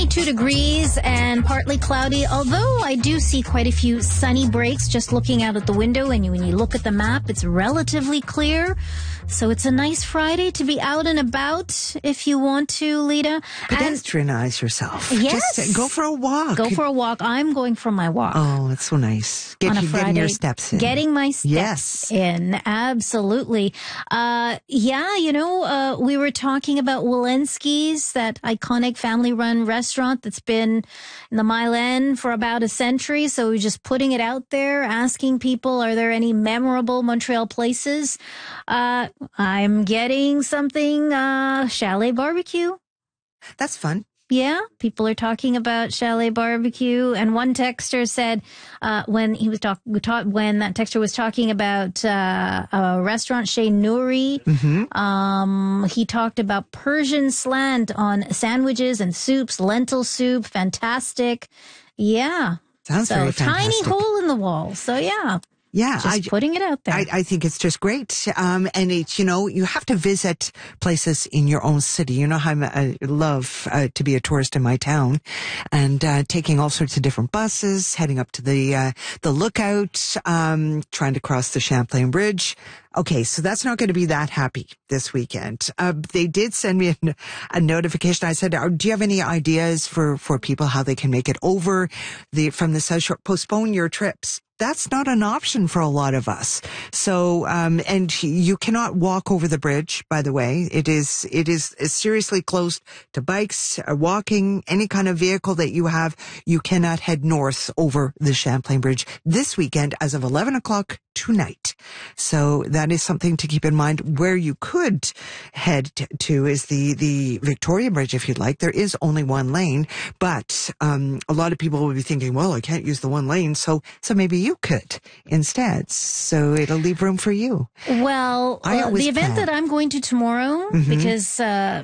22 degrees and partly cloudy, although I do see quite a few sunny breaks just looking out at the window. And when you look at the map, it's relatively clear. So it's a nice Friday to be out and about if you want to, Lita. Pedestrianize yourself. Yes. Just go for a walk. Go for a walk. I'm going for my walk. Oh, that's so nice. Getting your steps in. Getting my steps in. Absolutely. We were talking about Walensky's, that iconic family-run restaurant that's been in the Mile End for about a century. So we're just putting it out there, asking people, are there any memorable Montreal places? I'm getting something, Chalet Barbecue. That's fun. Yeah, people are talking about Chalet Barbecue, and one texter said when that texter was talking about a restaurant, Chez Nouri, he talked about Persian slant on sandwiches and soups, lentil soup, fantastic. Yeah, sounds very fantastic. Tiny hole in the wall. So yeah. Yeah. Just putting it out there. I think it's just great. And it's, you have to visit places in your own city. You know how I love to be a tourist in my town, and taking all sorts of different buses, heading up to the Lookout, trying to cross the Champlain Bridge. Okay, so that's not going to be that happy this weekend. They did send me a notification. I said, do you have any ideas for people how they can make it over from the South Shore? Postpone your trips. That's not an option for a lot of us. So, and you cannot walk over the bridge, by the way. It is seriously closed to bikes, walking, any kind of vehicle that you have. You cannot head north over the Champlain Bridge this weekend as of 11 o'clock tonight. So that is something to keep in mind. Where you could head to is the Victoria Bridge, if you'd like. There is only one lane, but a lot of people will be thinking, well, I can't use the one lane, so maybe you could instead. So it'll leave room for you. Well, the event that I'm going to tomorrow, because I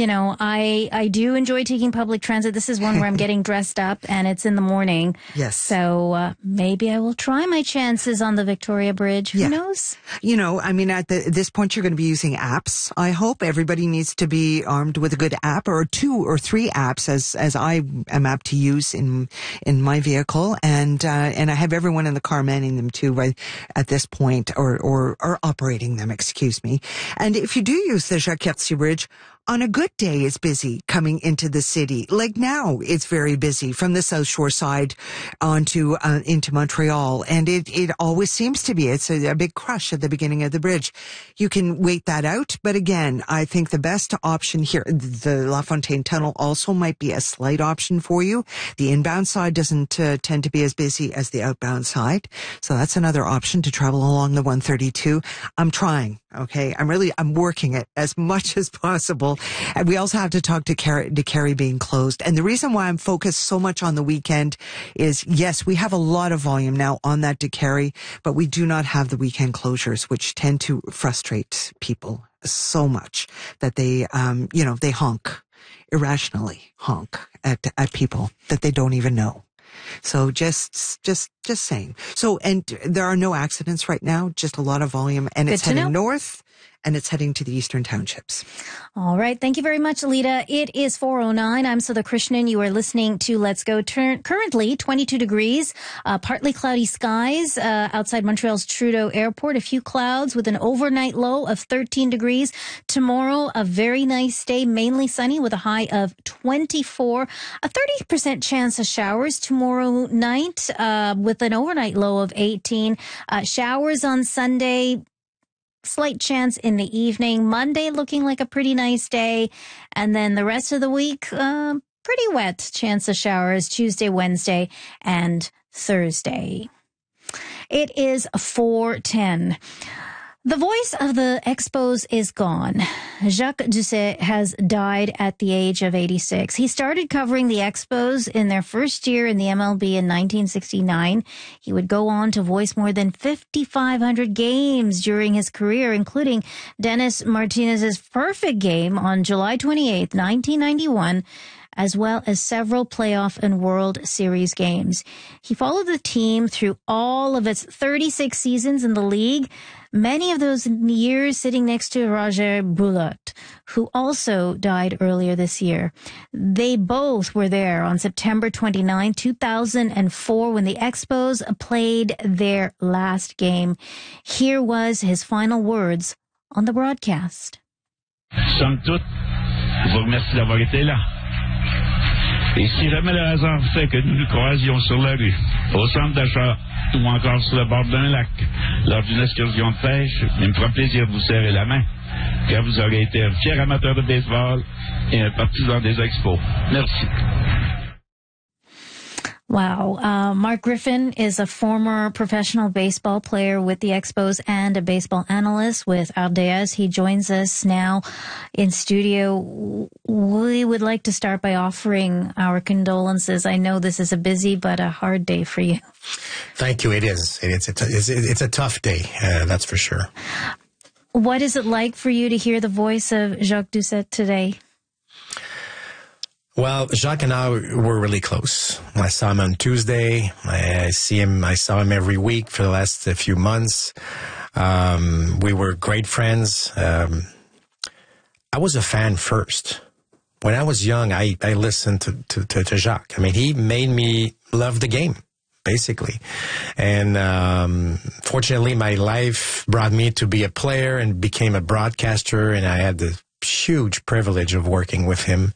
do enjoy taking public transit. This is one where I'm getting dressed up, and it's in the morning. Yes. So maybe I will try my chances on the Victoria Bridge. Who knows? At this point, you're going to be using apps. I hope everybody needs to be armed with a good app, or 2 or 3 apps, as I am apt to use in my vehicle, and I have everyone in the car manning them too, right, at this point, or operating them. Excuse me. And if you do use the Jacques-Cartier Bridge, on a good day, it's busy coming into the city. Like now, it's very busy from the South Shore side onto into Montreal, and it always seems to be. It's a big crush at the beginning of the bridge. You can wait that out, but again, I think the best option here, the La Fontaine Tunnel, also might be a slight option for you. The inbound side doesn't tend to be as busy as the outbound side, so that's another option to travel along the 132. I'm trying. Okay, I'm working it as much as possible. And we also have to talk to Carey being closed. And the reason why I'm focused so much on the weekend is, yes, we have a lot of volume now on that Carey, but we do not have the weekend closures, which tend to frustrate people so much that they irrationally honk at people that they don't even know. So just saying. So, and there are no accidents right now, just a lot of volume, and it's heading north, and it's heading to the eastern townships. All right. Thank you very much, Alita. It is 4:09. I'm Sudha Krishnan. You are listening to Let's Go. Currently 22 degrees, partly cloudy skies outside Montreal's Trudeau Airport. A few clouds with an overnight low of 13 degrees. Tomorrow, a very nice day, mainly sunny with a high of 24. A 30% chance of showers tomorrow night with an overnight low of 18. Showers on Sunday. Slight chance in the evening. Monday looking like a pretty nice day. And then the rest of the week, pretty wet. Chance of showers Tuesday, Wednesday, and Thursday. It is 4:10. The voice of the Expos is gone. Jacques Doucet has died at the age of 86. He started covering the Expos in their first year in the MLB in 1969. He would go on to voice more than 5,500 games during his career, including Dennis Martinez's perfect game on July 28, 1991, as well as several playoff and World Series games. He followed the team through all of its 36 seasons in the league. many of those years sitting next to Roger Boulotte, who also died earlier this year. They both were there on September 29, 2004, when the Expos played their last game. Here was his final words on the broadcast. Somme toute, je vous remercie d'avoir été là. Et si jamais le hasard fait que nous nous croisions sur la rue, au centre d'achat ou encore sur le bord d'un lac, lors d'une excursion de pêche, il me fera plaisir de vous serrer la main, car vous aurez été un fier amateur de baseball et un partisan des Expos. Merci. Wow. Mark Griffin is a former professional baseball player with the Expos and a baseball analyst with RDS. He joins us now in studio. We would like to start by offering our condolences. I know this is a busy but a hard day for you. Thank you. It is. It's a tough day. That's for sure. What is it like for you to hear the voice of Jacques Doucet today? Well, Jacques and I were really close. I saw him on Tuesday. I saw him every week for the last few months. We were great friends. I was a fan first. When I was young, I listened to Jacques. I mean, he made me love the game, basically. And fortunately, my life brought me to be a player and became a broadcaster, and I had the huge privilege of working with him.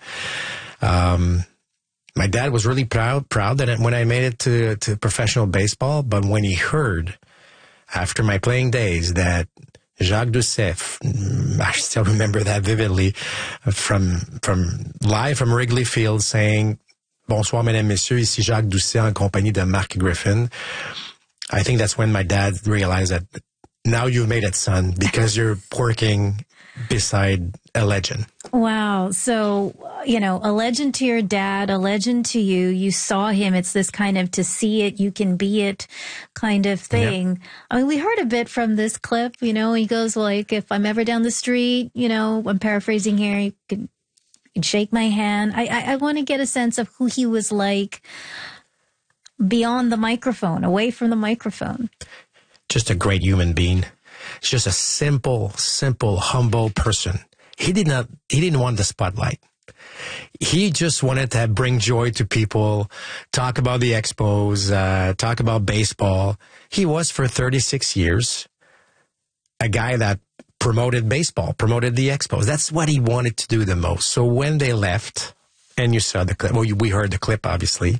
My dad was really proud that when I made it to professional baseball, but when he heard after my playing days that Jacques Doucet, I still remember that vividly, from live from Wrigley Field saying, "Bonsoir, mesdames, messieurs, ici Jacques Doucet en compagnie de Mark Griffin." I think that's when my dad realized that now you've made it, son, because you're working beside a legend. Wow. So, a legend to your dad, a legend to you. You saw him. It's this kind of to see it, you can be it kind of thing. Yep. I mean, we heard a bit from this clip, he goes like, if I'm ever down the street, I'm paraphrasing here, you can shake my hand. I want to get a sense of who he was like beyond the microphone, away from the microphone. Just a great human being. He's just a simple, humble person. He didn't want the spotlight. He just wanted to bring joy to people, talk about the Expos, talk about baseball. He was for 36 years a guy that promoted baseball, promoted the Expos. That's what he wanted to do the most. So when they left, and you saw the clip, well, we heard the clip, obviously,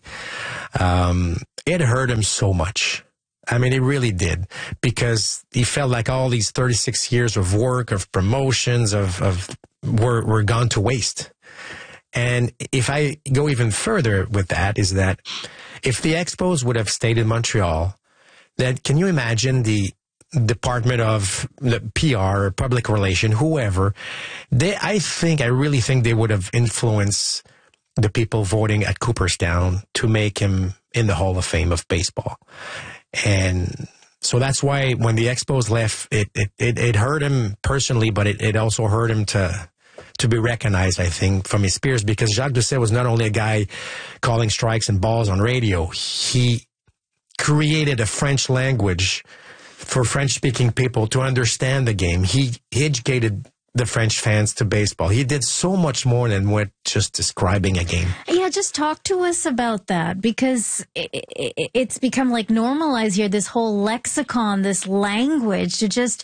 it hurt him so much. I mean, it really did, because he felt like all these 36 years of work, of promotions, were gone to waste. And if I go even further with that, is that if the Expos would have stayed in Montreal, then can you imagine the Department of the PR, public relation, whoever, I really think they would have influenced the people voting at Cooperstown to make him in the Hall of Fame of baseball. And so that's why when the Expos left, it hurt him personally, but it also hurt him to be recognized, I think, from his peers, because Jacques Doucet was not only a guy calling strikes and balls on radio, he created a French language for French-speaking people to understand the game. He educated the French fans to baseball. He did so much more than what just describing a game. Yeah, just talk to us about that, because it's become like normalized here, this whole lexicon, this language to just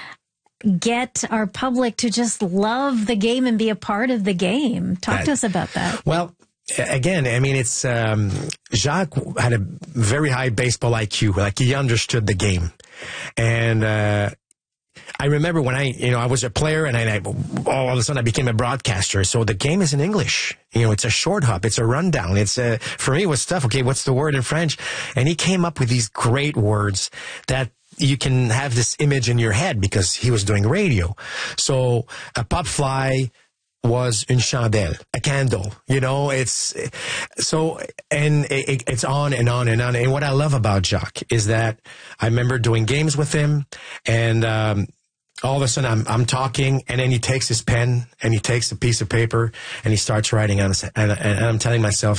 get our public to just love the game and be a part of the game. Talk to us about that. Well, again, I mean, it's Jacques had a very high baseball IQ. Like, he understood the game. And I remember when I was a player, and all of a sudden I became a broadcaster. So the game is in English. It's a short hop. It's a rundown. For me, it was tough. Okay, what's the word in French? And he came up with these great words that you can have this image in your head because he was doing radio. So a pop fly was une chandelle, a candle. It's on and on and on. And what I love about Jacques is that I remember doing games with him, and all of a sudden I'm talking, and then he takes his pen and he takes a piece of paper and he starts writing on it. And I'm telling myself,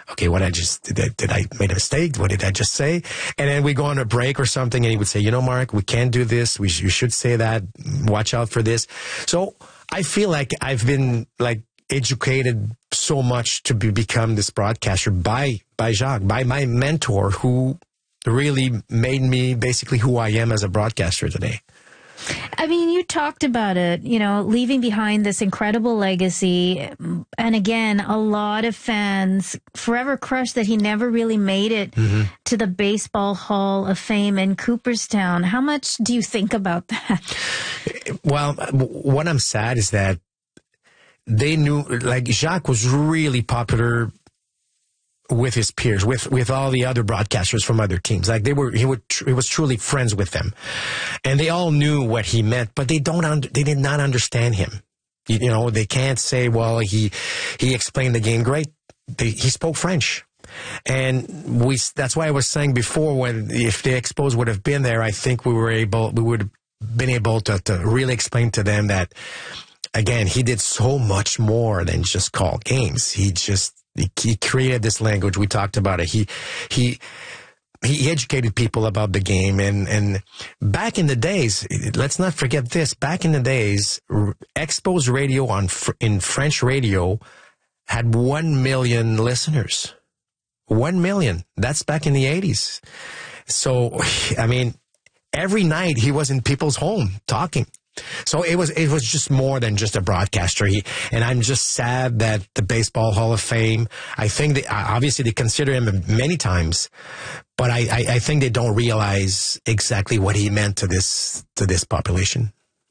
okay, did I made a mistake? What did I just say? And then we go on a break or something, and he would say, Mark, we can't do this. You should say that. Watch out for this. So I feel like I've been educated so much to become this broadcaster by Jacques, by my mentor, who really made me basically who I am as a broadcaster today. I mean, you talked about it, leaving behind this incredible legacy. And again, a lot of fans forever crushed that he never really made it to the Baseball Hall of Fame in Cooperstown. How much do you think about that? Well, what I'm sad is that they knew, Jacques was really popular with his peers, with all the other broadcasters from other teams. He was truly friends with them, and they all knew what he meant, but they did not understand him. They can't say, well, he explained the game great. He spoke French. And that's why I was saying before, if the Expos would have been there, I think we would have been able to really explain to them that, again, he did so much more than just call games. He created this language. We talked about it. He educated people about the game. And back in the days, let's not forget this. Back in the days, Expos radio in French radio had 1 million listeners. 1 million. That's back in the 80s. So, I mean, every night he was in people's home talking. So it was just more than just a broadcaster. And I'm just sad that the Baseball Hall of Fame, I think obviously they consider him many times, but I think they don't realize exactly what he meant to this population.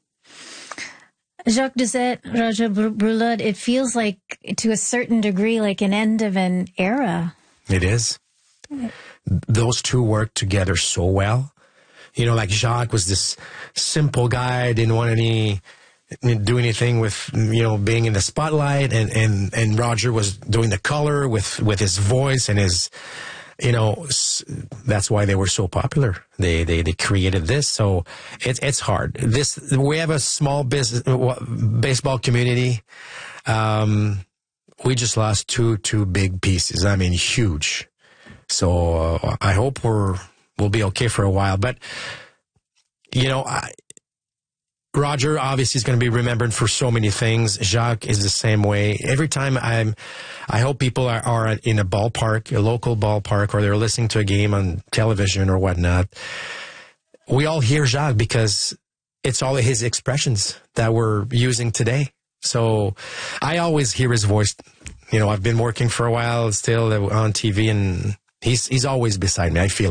Jacques Doucette, Roger Brulotte, it feels like, to a certain degree, like an end of an era. It is. Those two worked together so well. Jacques was this simple guy, didn't want to do anything with, being in the spotlight. And Roger was doing the color with his voice and his, that's why they were so popular. They created this. So it's hard. We have a small baseball community. We just lost two big pieces. I mean, huge. So I hope we'll be okay for a while. But, Roger obviously is going to be remembered for so many things. Jacques is the same way. Every time I hope people are in a ballpark, a local ballpark, or they're listening to a game on television or whatnot, we all hear Jacques because it's all of his expressions that we're using today. So I always hear his voice. I've been working for a while still on TV, and he's always beside me. I feel